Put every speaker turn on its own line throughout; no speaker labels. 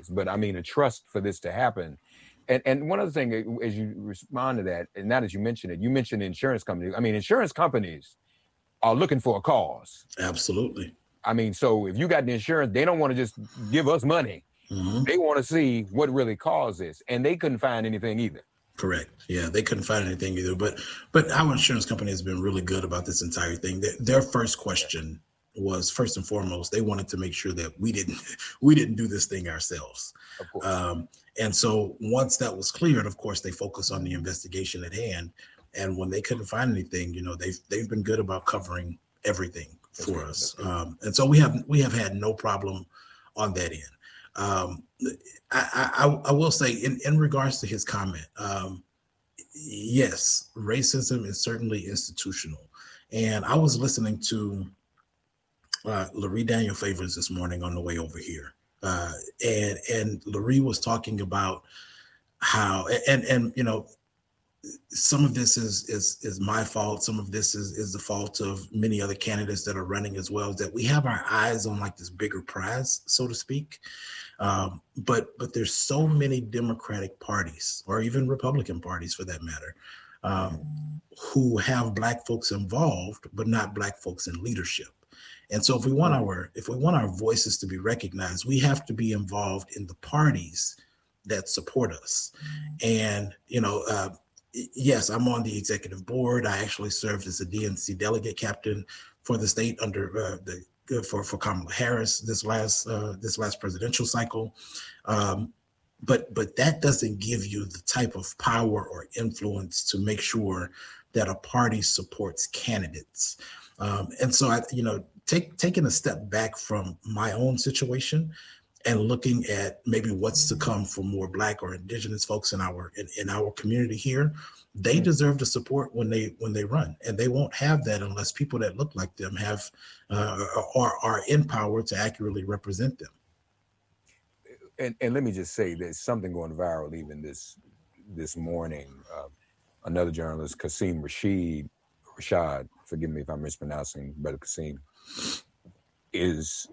lives, but I mean a trust for this to happen. And one other thing, as you respond to that, and now that you mention it, you mentioned insurance companies. I mean, insurance companies are looking for a cause.
Absolutely.
I mean, so if you got the insurance, they don't want to just give us money.
Mm-hmm.
They want to see what really caused this, and they couldn't find anything either.
Correct. Yeah, they couldn't find anything either. But our insurance company has been really good about this entire thing. Their first question was, first and foremost, they wanted to make sure that we didn't do this thing ourselves.
Of course.
And so once that was cleared, of course, they focused on the investigation at hand. And when they couldn't find anything, they've been good about covering everything for us. And so we have had no problem on that end. I will say in regards to his comment, yes, racism is certainly institutional. And I was listening to Larry Daniel Favors this morning on the way over here. And Larry was talking about how, and some of this is my fault. Some of this is the fault of many other candidates that are running as well, that we have our eyes on like this bigger prize, so to speak. But there's so many Democratic parties, or even Republican parties for that matter, who have Black folks involved, but not Black folks in leadership. And so if we want our voices to be recognized, we have to be involved in the parties that support us. And, yes, I'm on the executive board. I actually served as a DNC delegate captain for the state under for Kamala Harris this last presidential cycle. But that doesn't give you the type of power or influence to make sure that a party supports candidates. And so taking a step back from my own situation and looking at maybe what's to come for more Black or Indigenous folks in our community here, they deserve the support when they run, and they won't have that unless people that look like them have or are in power to accurately represent them.
And let me just say, there's something going viral even this morning. Another journalist, Kasim Rashad, forgive me if I'm mispronouncing, Brother Kasim, is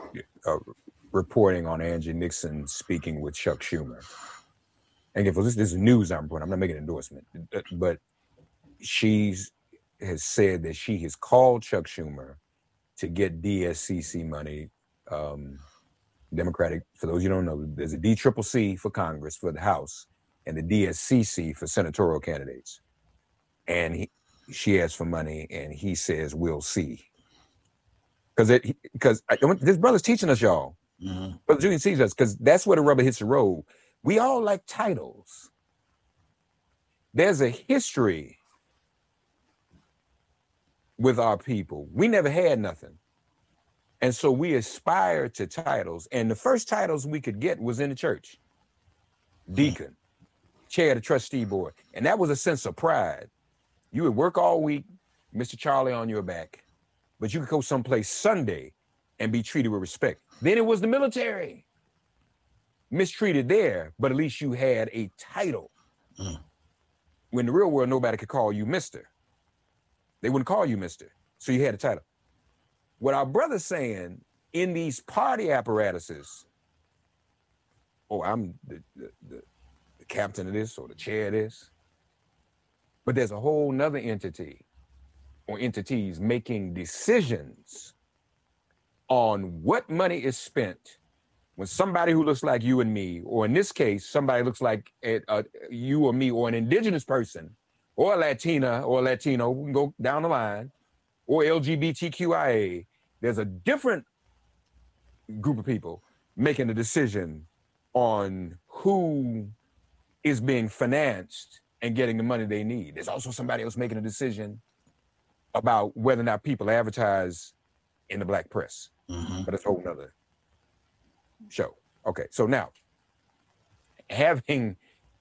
reporting on Angie Nixon speaking with Chuck Schumer. And if this is news I'm reporting, I'm not making an endorsement, but she has said that she has called Chuck Schumer to get DSCC money. Democratic, for those you don't know, there's a DCCC for Congress, for the House, and the DSCC for senatorial candidates. And she asked for money, and he says, we'll see. Because this brother's teaching us, y'all. Mm-hmm. Brother Julian teaches us, because that's where the rubber hits the road. We all like titles. There's a history with our people. We never had nothing. And so we aspire to titles. And the first titles we could get was in the church. Deacon, chair of the trustee board. And that was a sense of pride. You would work all week, Mr. Charlie on your back, but you could go someplace Sunday and be treated with respect. Then it was the military. Mistreated there, but at least you had a title. When in the real world, nobody could call you Mr. They wouldn't call you Mr. So you had a title. What our brother's saying, in these party apparatuses, I'm the captain of this or the chair of this, but there's a whole nother entity or entities making decisions on what money is spent when somebody who looks like you and me, or in this case, somebody looks like you or me, or an indigenous person, or a Latina or a Latino, we can go down the line, or LGBTQIA, there's a different group of people making a decision on who is being financed and getting the money they need. There's also somebody else making a decision about whether or not people advertise in the Black press. Mm-hmm. But it's a whole nother show. Okay, so now, having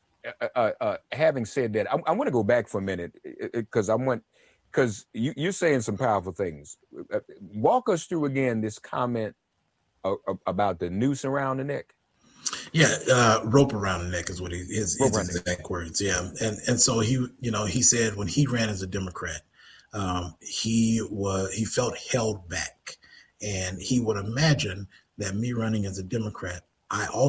said that, I want to go back for a minute because you're saying some powerful things. Walk us through again this comment about the noose around the neck.
Yeah, rope around the neck is what his exact words. Yeah, and so he said when he ran as a Democrat, he felt held back, and he would imagine that me running as a Democrat, I also